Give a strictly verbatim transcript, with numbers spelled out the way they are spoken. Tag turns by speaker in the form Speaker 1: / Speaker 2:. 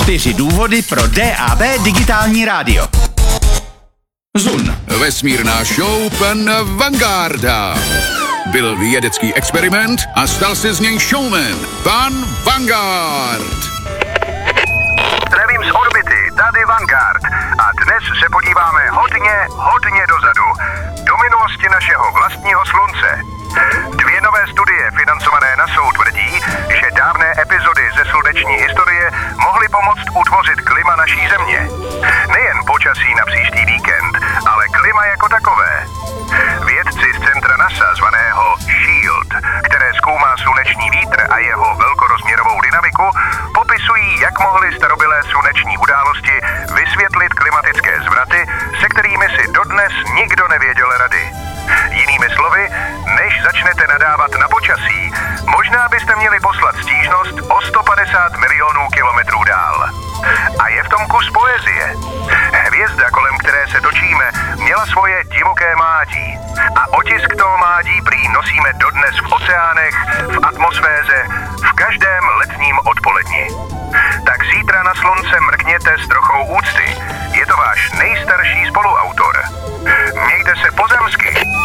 Speaker 1: Čtyři důvody pro D A B digitální rádio. Zun.
Speaker 2: Vesmírná show pana Vangarda. Byl vědecký experiment a stal se z něj showman. Pan Vangard.
Speaker 3: Zdravím z orbity, tady Vanguard. A dnes se podíváme hodně, hodně dozadu. Do minulosti našeho vlastního slunce. Dvě nové studie financované NASAou tvrdí, že dávné epizody ze sluneční historie mohly pomoct utvořit klima naší země. Nejen počasí na příští víkend, ale klima jako takové. Vědci z centra NASA zvaného SHIELD, které zkoumá sluneční vítr a jeho velkorozměrovou dynamiku, popisují, jak mohly starobylé sluneční události vysvětlit klimatické zvraty, se kterými si dodnes nikdo nevěděl rady. Jinými slovy, než začnete nadávat na počasí, možná byste měli poslat stížnost o sto padesát milionů kilometrů dál. A je v tom kus poezie. Hvězda, kolem které se točíme, měla svoje divoké mládí. A otisk toho mládí prý nosíme dodnes v oceánech, v atmosféře, v každém letním odpoledni. Tak zítra na slunce mrkněte s trochou úcty. Je to váš nejstarší spoluautor. Mějte se pozemsky.